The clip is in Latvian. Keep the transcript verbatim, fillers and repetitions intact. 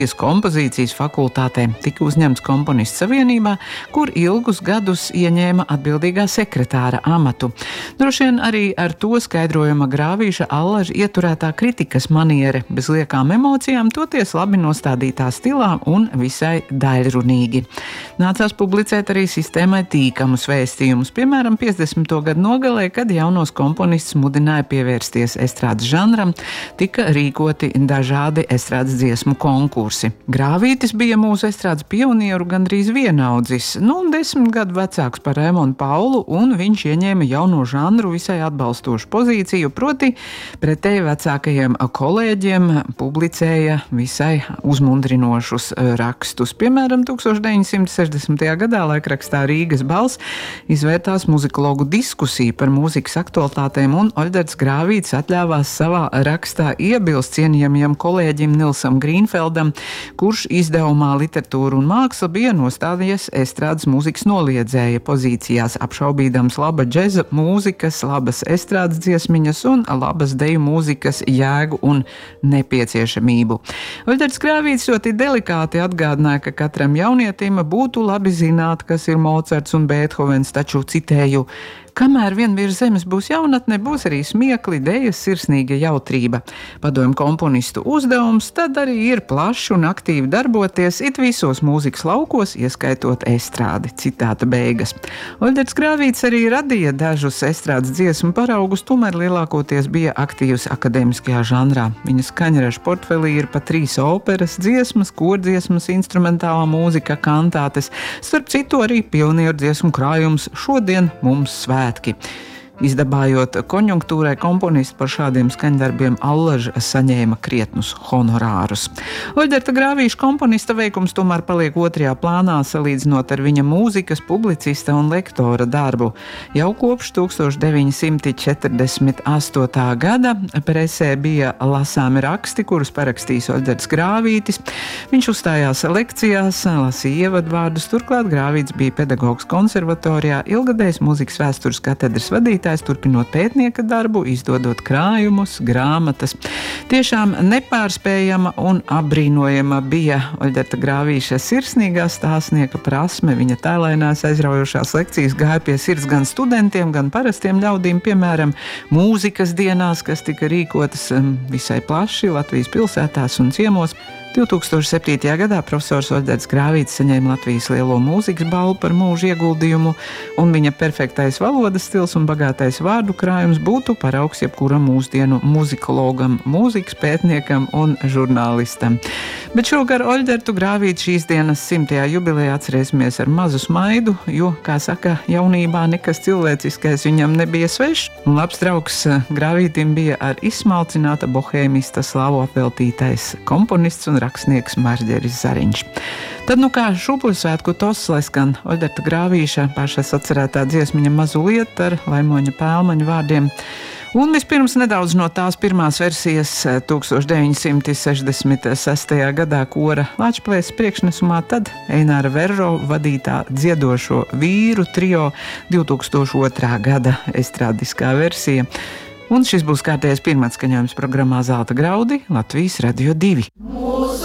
kompozīcijas fakultātē tika uzņemts komponistu savienībā, kur ilgus gadus ieņēma atbildīgā sekretāra amatu. Droši vien arī ar to skaidrojama Grāvīša Allaža ieturētā kritikas maniere, bez liekām emocijām, toties labi nostādītā stilā un visai daļrunīgi. Nācās publicēt arī sistēmai tīkamus vēstījumus, piemēram, piecdesmito gadu nogalē, kad jaunos komponistus mudināja pievērsties estrādes žanram, tika rīkoti dažādi estrādes dziesmu konkursi. Grāvītis bija mūsu estrādes pionieru gandrīz vienaudzis, nu un desmit gadu vecāks par Raimondu Paulu, un viņš ieņēma jauno žanru visai atbalstošu pozīciju, proti pretēji vecākajiem kolēģiem publicēja visai uzmundrinošus rakstus. Piemēram, tūkstoš deviņsimt sešdesmitajā gadā laikrakstā Rīgas balss izvērtās muzikologu diskusiju par mūzikas aktualitātēm, un Oļģerts Grāvītis atļāvās savā rakstā iebilst cienījamajam kolēģim Nilsam Grīnfeldam, kurš izdevumā Literatūra un māksla bija nostādījies estrādes mūzikas noliedzēja pozīcijās, apšaubīdams laba džeza mūzikas, labas estrādes dziesmiņas un labas deju mūzikas jēgu un nepieciešamību. Oļģerts Grāvītis ļoti delikāti atgādināja, ka katram jaunietim būtu labi zināt, kas ir Mocarts un Bēthovens, taču citēju: kamēr vien virs zemes būs jaunatne, būs arī smiekli, dejas, sirsnīga jautrība. Padomju komponistu uzdevums tad arī ir plaši un aktīvi darboties it visos mūzikas laukos, ieskaitot estrādi. Citāta beigas. Oļģerts Grāvītis arī radīja dažus estrādes dziesmu paraugus, tomēr lielākoties bija aktīvs akadēmiskajā žanrā. Viņa skaņraža portfelī ir pat trīs operas, dziesmas, kordziesmas, instrumentālā mūzika, kantātes, starp citu arī pionieru dziesmu krājums Šodien mums svētki. Izdabājot konjunktūrai komponisti par šādiem skaņdarbiem, Allaža saņēma krietnus honorārus. Oļģerta Grāvīša komponista veikums tomēr paliek otrajā plānā, salīdzinot ar viņa mūzikas, publicista un lektora darbu. Jau kopš tūkstoš deviņsimt četrdesmit astotā gada presē bija lasāmi raksti, kurus parakstījis Oļģerts Grāvītis. Viņš uzstājās lekcijās, lasīja ievadvārdus, turklāt Grāvītis bija pedagogs konservatorijā, ilgadējs mūzikas vēstures katedras vadītājs, turpinot pētnieka darbu, izdodot krājumus, grāmatas. Tiešām nepārspējama un apbrīnojama bija Oļģerta Grāvīša sirsnīgā stāstnieka prasme. Viņa tēlainās aizraujošās lekcijas gāja pie sirds gan studentiem, gan parastiem ļaudīm, piemēram, mūzikas dienās, kas tika rīkotas visai plaši Latvijas pilsētās un ciemos. divtūkstoš septītajā gadā profesors Oļģerts Grāvītis saņēma Latvijas lielo mūzikas balvu par mūža ieguldījumu, un viņa perfektais valodas stils un bagātais vārdu krājums būtu paraugs jebkuram mūsdienu muzikologam, mūzikas pētniekam un žurnālistam. Bet šogad Oļģertu Grāvīti šīs dienas simtajā jubilejā atcerēsimies ar mazu smaidu, jo, kā saka, jaunībā nekas cilvēciskais viņam nebija svešs, un labs draugs Grāvītim bija ar izsmalcināta bohēmista slavu apveltītais komponists un rakstnieks Marģeris Zariņš. Tad nu kā šūpuļsvētku tos, lai skan Oļģerta Grāvīša pašas atcerētā dziesmiņa Mazu lietu ar Laimoņa Pēlmaņa vārdiem. Un vispirms nedaudz no tās pirmās versijas tūkstoš deviņsimt sešdesmit sestajā gadā kora Lāčplēses priekšnesumā, tad Eināra Verro vadītā dziedošo vīru trio divtūkstoš otrā gada estrādiskā versija. Un šis būs kārtējais pirmatskaņojums programmā Zelta graudi Latvijas Radio divi.